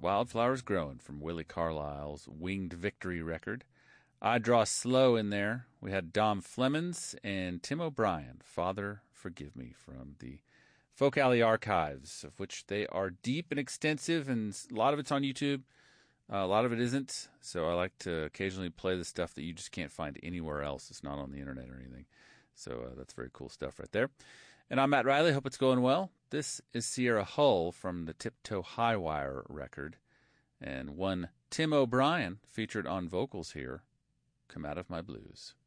Wildflowers Growing from Willie Carlisle's Winged Victory record. I Draw Slow in there. We had Dom Flemons and Tim O'Brien, Father Forgive Me, from the Folk Alley archives, of which they are deep and extensive, and a lot of it's on YouTube. A lot of it isn't, so I like to occasionally play the stuff that you just can't find anywhere else. It's not on the internet or anything. So that's very cool stuff right there. And I'm Matt Riley. Hope it's going well. This is Sierra Hull from the Tiptoe Highwire record. And one Tim O'Brien featured on vocals here, Come Out of My Blues.